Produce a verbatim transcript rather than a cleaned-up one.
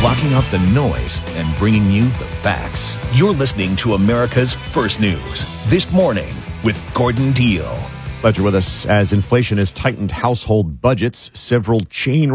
blocking out the noise and bringing you the facts. You're listening to America's First News This Morning with Gordon Deal. Glad you're with us. As inflation has tightened household budgets, several chain